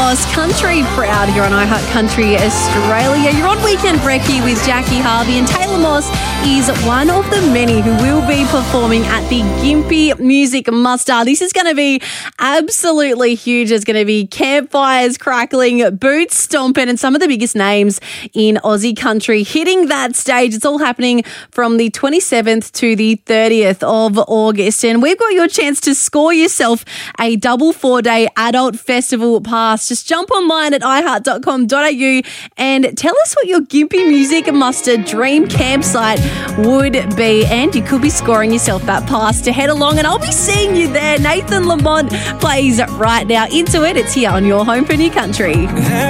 Ross, Country Proud here on iHeart Country Australia. You're on Weekend Brekkie with Jackie Harvey, and Taylor Moss is one of the many who will be performing at the Gympie Music Muster. This is going to be absolutely huge. There's going to be campfires crackling, boots stomping, and some of the biggest names in Aussie country hitting that stage. It's all happening from the 27th to the 30th of August, and we've got your chance to score yourself a double 4-day adult festival pass. Just jump online at iheart.com.au and tell us what your Gympie Music Muster dream campsite would be, and you could be scoring yourself that pass to head along, and I'll be seeing you there. Nathan Lamont plays right now. Into It. It's here on your home for New Country.